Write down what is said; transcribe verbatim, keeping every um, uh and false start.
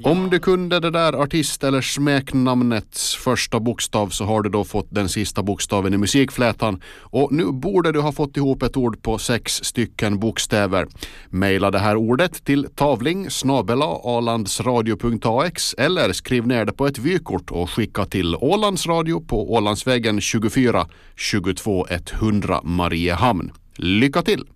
Om du kunde det där artist- eller smeknamnets första bokstav så har du då fått den sista bokstaven i musikflätan och nu borde du ha fått ihop ett ord på sex stycken bokstäver. Maila det här ordet till tavling snabel-a ålandsradio punkt a x eller skriv ner det på ett vykort och skicka till Ålandsradio på Ålandsvägen tjugofyra tjugotvå etthundra Mariehamn. Lycka till!